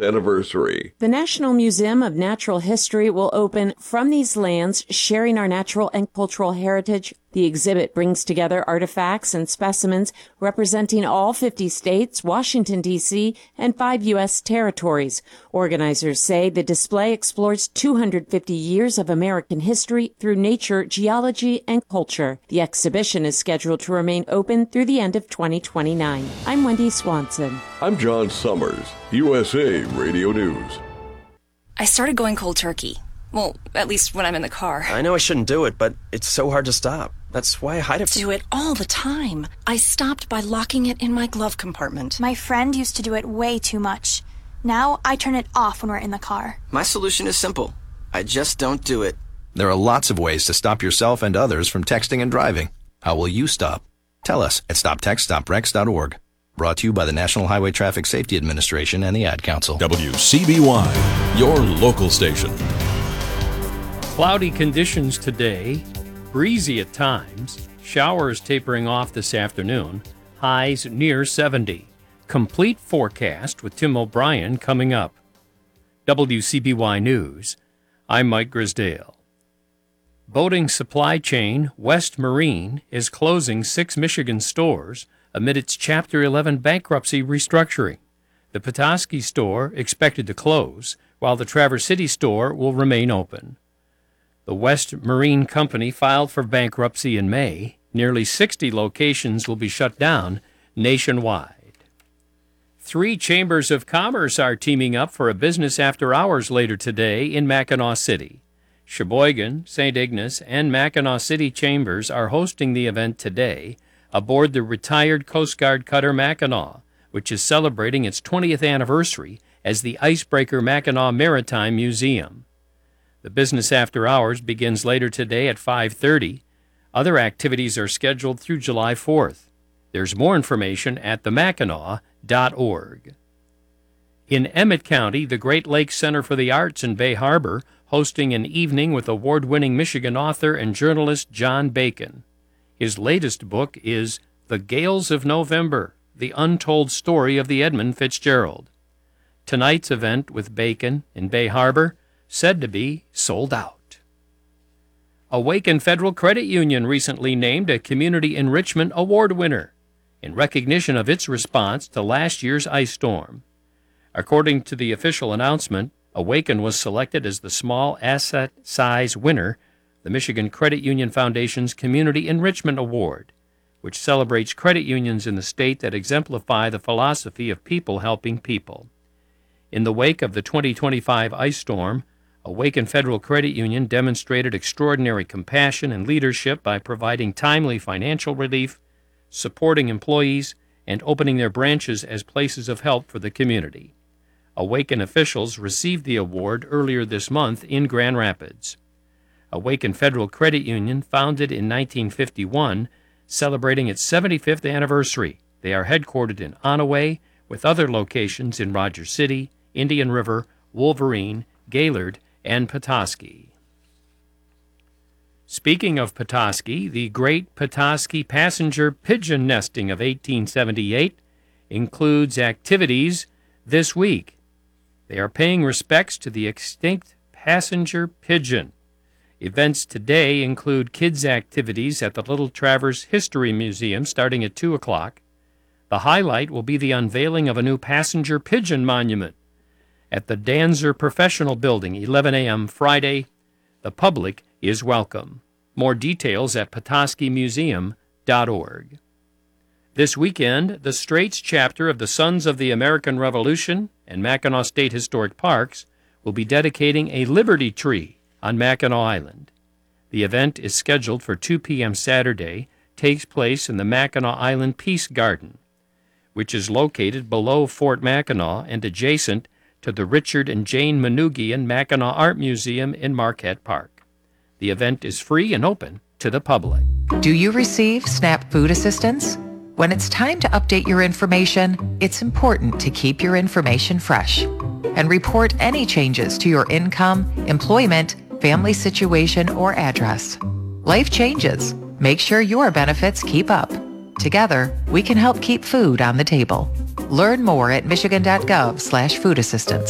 50th anniversary. The National Museum of Natural History will open From These Lands, Sharing Our Natural and Cultural Heritage. The exhibit brings together artifacts and specimens representing all 50 states, Washington, D.C., and 5 U.S. territories. Organizers say the display explores 250 years of American history through nature, geology, and culture. The exhibition is scheduled to remain open through the end of 2029. I'm Wendy Swanson. I'm John Summers, USA Radio News. I started going cold turkey. Well, at least when I'm in the car. I know I shouldn't do it, but it's so hard to stop. That's why I hide it. Do it all the time. I stopped by locking it in my glove compartment. My friend used to do it way too much. Now I turn it off when we're in the car. My solution is simple. I just don't do it. There are lots of ways to stop yourself and others from texting and driving. How will you stop? Tell us at stoptextstoprex.org. Brought to you by the National Highway Traffic Safety Administration and the Ad Council. WCBY, your local station. Cloudy conditions today, breezy at times, showers tapering off this afternoon, highs near 70. Complete forecast with Tim O'Brien coming up. WCBY News, I'm Mike Grisdale. Boating supply chain West Marine is closing 6 Michigan stores amid its Chapter 11 bankruptcy restructuring. The Petoskey store expected to close, while the Traverse City store will remain open. The West Marine Company filed for bankruptcy in May. Nearly 60 locations will be shut down nationwide. 3 chambers of commerce are teaming up for a business after hours later today in Mackinac City. Sheboygan, St. Ignace, and Mackinac City chambers are hosting the event today aboard the retired Coast Guard cutter Mackinac, which is celebrating its 20th anniversary as the Icebreaker Mackinac Maritime Museum. The business after hours begins later today at 5:30. Other activities are scheduled through July 4th. There's more information at themackinac.org. In Emmett County, the Great Lakes Center for the Arts in Bay Harbor hosting an evening with award-winning Michigan author and journalist John Bacon. His latest book is The Gales of November, The Untold Story of the Edmund Fitzgerald. Tonight's event with Bacon in Bay Harbor said to be sold out. Awaken Federal Credit Union recently named a Community Enrichment Award winner in recognition of its response to last year's ice storm. According to the official announcement, Awaken was selected as the small asset size winner, the Michigan Credit Union Foundation's Community Enrichment Award, which celebrates credit unions in the state that exemplify the philosophy of people helping people. In the wake of the 2025 ice storm, Awaken Federal Credit Union demonstrated extraordinary compassion and leadership by providing timely financial relief, supporting employees, and opening their branches as places of help for the community. Awaken officials received the award earlier this month in Grand Rapids. Awaken Federal Credit Union, founded in 1951, celebrating its 75th anniversary. They are headquartered in Onaway, with other locations in Rogers City, Indian River, Wolverine, Gaylord, and Petoskey. Speaking of Petoskey, the Great Petoskey Passenger Pigeon Nesting of 1878 includes activities this week. They are paying respects to the extinct passenger pigeon. Events today include kids' activities at the Little Traverse History Museum starting at 2 o'clock. The highlight will be the unveiling of a new passenger pigeon monument at the Danzer Professional Building, 11 a.m. Friday. The public is welcome. More details at petoskeymuseum.org. This weekend, the Straits chapter of the Sons of the American Revolution and Mackinac State Historic Parks will be dedicating a Liberty Tree on Mackinac Island. The event is scheduled for 2 p.m. Saturday, takes place in the Mackinac Island Peace Garden, which is located below Fort Mackinac and adjacent to the Richard and Jane Manoogian Mackinac Art Museum in Marquette Park. The event is free and open to the public. Do you receive SNAP food assistance? When it's time to update your information, it's important to keep your information fresh and report any changes to your income, employment, family situation, or address. Life changes. Make sure your benefits keep up. Together, we can help keep food on the table. Learn more at michigan.gov/food assistance.